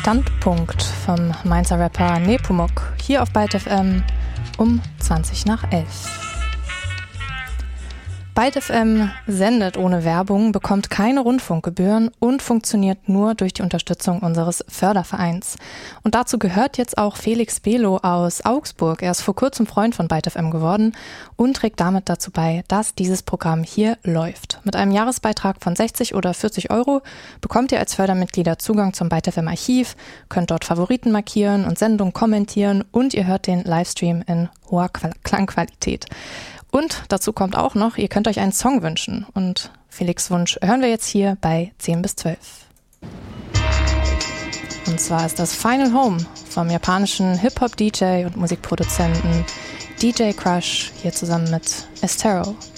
Standpunkt vom Mainzer Rapper Nepomuk hier auf Byte FM um 11:20. Byte FM sendet ohne Werbung, bekommt keine Rundfunkgebühren und funktioniert nur durch die Unterstützung unseres Fördervereins. Und dazu gehört jetzt auch Felix Belo aus Augsburg. Er ist vor kurzem Freund von Byte FM geworden und trägt damit dazu bei, dass dieses Programm hier läuft. Mit einem Jahresbeitrag von 60 oder 40 Euro bekommt ihr als Fördermitglieder Zugang zum Byte FM Archiv, könnt dort Favoriten markieren und Sendungen kommentieren und ihr hört den Livestream in hoher Klangqualität. Und dazu kommt auch noch, ihr könnt euch einen Song wünschen. Und Felix' Wunsch hören wir jetzt hier bei 10 bis 12. Und zwar ist das Final Home vom japanischen Hip-Hop-DJ und Musikproduzenten DJ Crush hier zusammen mit Estero.